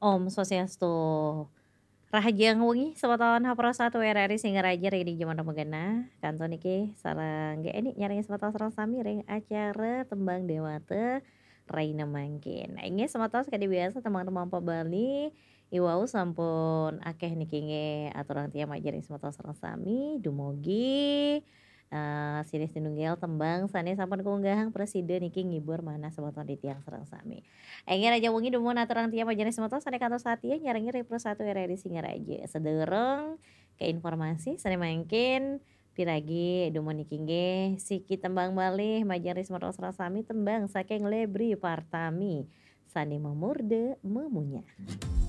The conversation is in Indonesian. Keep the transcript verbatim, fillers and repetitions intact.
Om Swastiastu. Rahajiang wengi sabaton haprosat W R R I Singaraja rek di Jamana Megana. Kanto niki sareng G Eni nyaring sabatos sareng sami ring acara tembang dewa teu Raina mangkin. Engge samatos kadi biasa tembang-tembang Bali iwau sampun akeh niki nge aturan tia majeling sabatos sareng sami dumugi eee, silih tinunggal tembang sanes sampun kaunggahang presiden niki ngibur manah sabaton di tiang sareng sami. Engge raja wengi numun aturang tia majeling sabatos sane kantos satia nyarengi Repro satu R R I Singaraja. Sadeureung ke informasi sane mangkin piragi dumun niki nggih siki tembang malih majelis sabatos sareng sami tembang saking Lebri Partami sane memurde memunya.